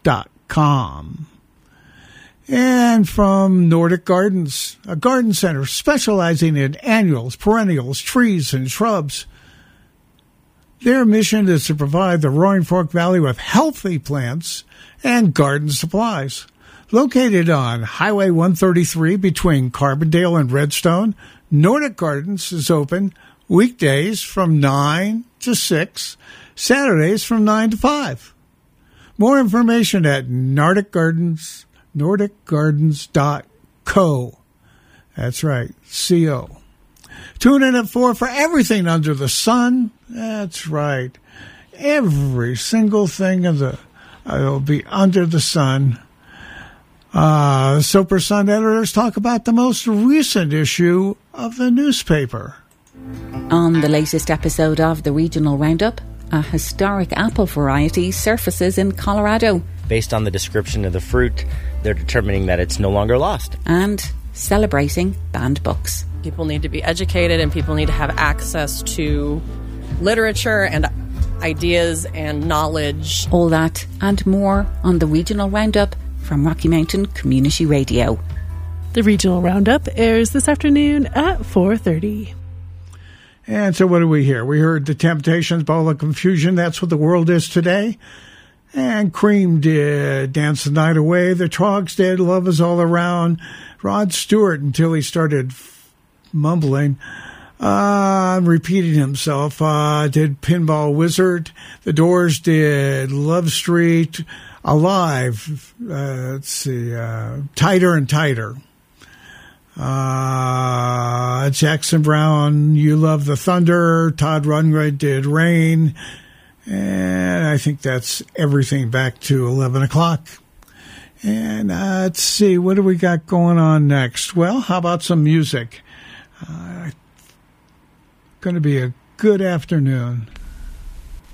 nordic.com. And from Nordic Gardens, a garden center specializing in annuals, perennials, trees, and shrubs. Their mission is to provide the Roaring Fork Valley with healthy plants and garden supplies. Located on Highway 133 between Carbondale and Redstone, Nordic Gardens is open weekdays from 9 to 6, Saturdays from 9 to 5. More information at nordicgardens.co. That's right, C-O. Tune in at 4 for everything under the sun. That's right. Every single thing will be under the sun. Soper Sun editors talk about the most recent issue of the newspaper. On the latest episode of the Regional Roundup, a historic apple variety surfaces in Colorado. Based on the description of the fruit, they're determining that it's no longer lost. And celebrating banned books. People need to be educated and people need to have access to literature and ideas and knowledge. All that and more on the Regional Roundup from Rocky Mountain Community Radio. The Regional Roundup airs this afternoon at 4:30. And so what do we hear? We heard The Temptations, Ball of Confusion, That's What the World Is Today. And Cream did Dance the Night Away. The Trogs did Love Is All Around. Rod Stewart, until he started mumbling, repeating himself, did Pinball Wizard. The Doors did Love Street. Alive, Tighter and Tighter. Jackson Browne, You Love the Thunder. Todd Rundgren did Rain. And I think that's everything back to 11 o'clock. And let's see, what do we got going on next? Well, how about some music? Going to be a good afternoon.